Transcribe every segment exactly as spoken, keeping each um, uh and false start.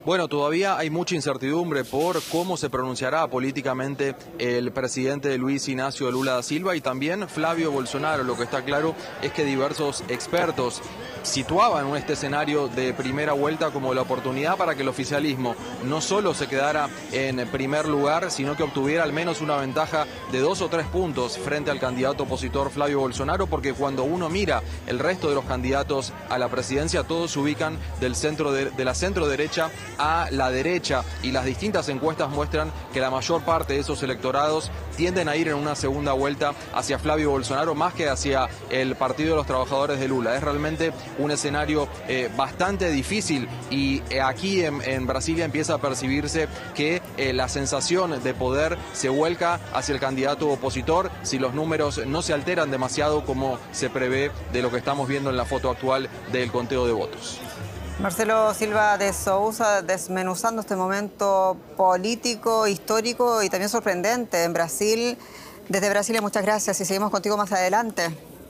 Bueno, todavía hay mucha incertidumbre por cómo se pronunciará políticamente el presidente Luis Ignacio Lula da Silva y también Flavio Bolsonaro. Lo que está claro es que diversos expertos situaban este escenario de primera vuelta como la oportunidad para que el oficialismo no solo se quedara en primer lugar, sino que obtuviera al menos una ventaja de dos o tres puntos frente al candidato opositor Flavio Bolsonaro, porque cuando uno mira el resto de los candidatos a la presidencia, todos se ubican del centro de, de la centro derecha a la derecha, y las distintas encuestas muestran que la mayor parte de esos electorados tienden a ir en una segunda vuelta hacia Flavio Bolsonaro más que hacia el Partido de los Trabajadores de Lula. Es realmente un escenario eh, bastante difícil, y eh, aquí en, en Brasilia empieza a percibirse que eh, la sensación de poder se vuelca hacia el candidato opositor si los números no se alteran demasiado como se prevé de lo que estamos viendo en la foto actual del conteo de votos. Marcelo Silva de Sousa, desmenuzando este momento político, histórico y también sorprendente en Brasil. Desde Brasilia, muchas gracias y seguimos contigo más adelante.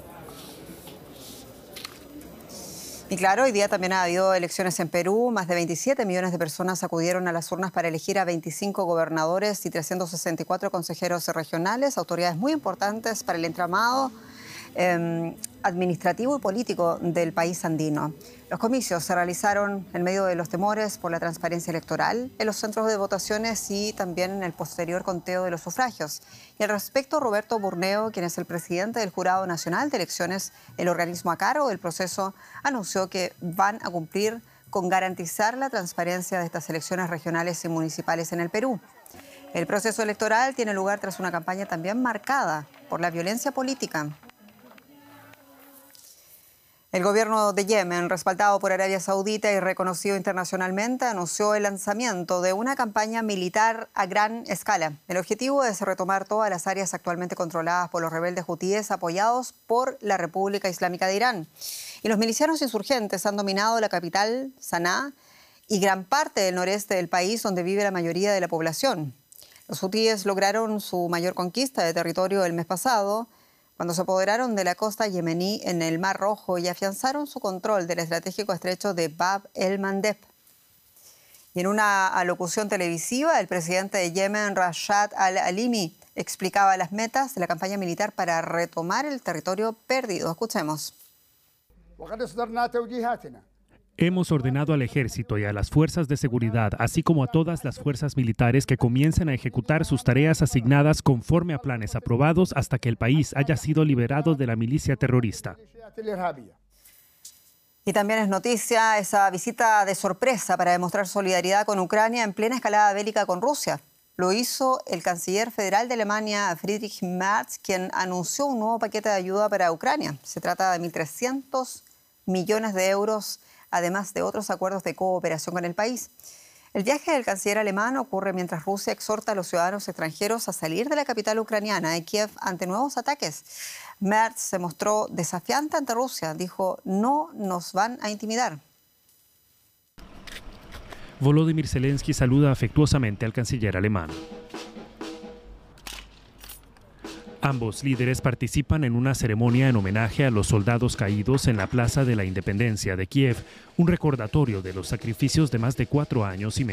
Y claro, hoy día también ha habido elecciones en Perú. Más de veintisiete millones de personas acudieron a las urnas para elegir a veinticinco gobernadores y trescientos sesenta y cuatro consejeros regionales, autoridades muy importantes para el entramado eh, administrativo y político del país andino. Los comicios se realizaron en medio de los temores por la transparencia electoral en los centros de votaciones y también en el posterior conteo de los sufragios. Y al respecto, Roberto Burneo, quien es el presidente del Jurado Nacional de Elecciones, el organismo a cargo del proceso, anunció que van a cumplir con garantizar la transparencia de estas elecciones regionales y municipales en el Perú. El proceso electoral tiene lugar tras una campaña también marcada por la violencia política. El gobierno de Yemen, respaldado por Arabia Saudita y reconocido internacionalmente, anunció el lanzamiento de una campaña militar a gran escala. El objetivo es retomar todas las áreas actualmente controladas por los rebeldes hutíes apoyados por la República Islámica de Irán. Y los milicianos insurgentes han dominado la capital, Saná, y gran parte del noreste del país, donde vive la mayoría de la población. Los hutíes lograron su mayor conquista de territorio el mes pasado, cuando se apoderaron de la costa yemení en el Mar Rojo y afianzaron su control del estratégico estrecho de Bab el-Mandeb. Y en una alocución televisiva, el presidente de Yemen, Rashad al-Alimi, explicaba las metas de la campaña militar para retomar el territorio perdido. Escuchemos. Hemos ordenado al ejército y a las fuerzas de seguridad, así como a todas las fuerzas militares, que comiencen a ejecutar sus tareas asignadas conforme a planes aprobados hasta que el país haya sido liberado de la milicia terrorista. Y también es noticia esa visita de sorpresa para demostrar solidaridad con Ucrania en plena escalada bélica con Rusia. Lo hizo el canciller federal de Alemania, Friedrich Merz, quien anunció un nuevo paquete de ayuda para Ucrania. Se trata de mil trescientos millones de euros, además de otros acuerdos de cooperación con el país. El viaje del canciller alemán ocurre mientras Rusia exhorta a los ciudadanos extranjeros a salir de la capital ucraniana de Kiev ante nuevos ataques. Merz se mostró desafiante ante Rusia. Dijo, no nos van a intimidar. Volodymyr Zelensky saluda afectuosamente al canciller alemán. Ambos líderes participan en una ceremonia en homenaje a los soldados caídos en la Plaza de la Independencia de Kiev, un recordatorio de los sacrificios de más de cuatro años y medio.